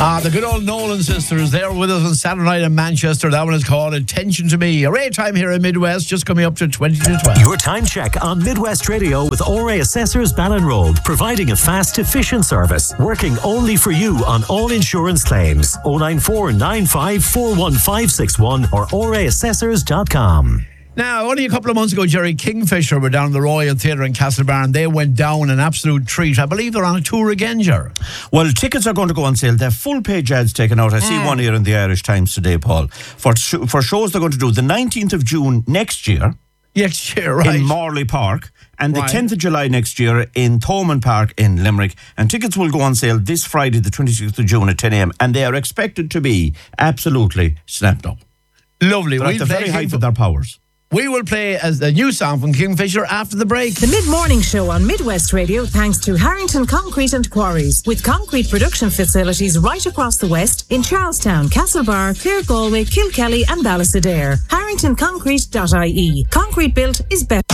The good old Nolan sisters, they were with us on Saturday night in Manchester. That one is called Attention to Me. Array time here in Midwest, just coming up to 20 to 12. Your time check on Midwest Radio with ORA Assessors Ballinroad, providing a fast, efficient service, working only for you on all insurance claims. 094 95 41561 or oraassessors.com. Now, only a couple of months ago, Jerry, Kingfisher were down at the Royal Theatre in Castlebarn. They went down an absolute treat. I believe they're on a tour again, Jerry. Well, tickets are going to go on sale. They have full-page ads taken out. I see one here in the Irish Times today, Paul. For shows they're going to do the 19th of June next year. Next year, right. In Morley Park. And the Right. 10th of July next year in Thomond Park in Limerick. And tickets will go on sale this Friday, the 26th of June at 10 a.m. And they are expected to be absolutely snapped up. Lovely. They're at the very height of their powers. We will play as the new song from Kingfisher after the break. The Mid-Morning Show on Midwest Radio, thanks to Harrington Concrete and Quarries, with concrete production facilities right across the West in Charlestown, Castlebar, Clare, Galway, Kilkelly and Ballysadare. HarringtonConcrete.ie. Concrete built is better.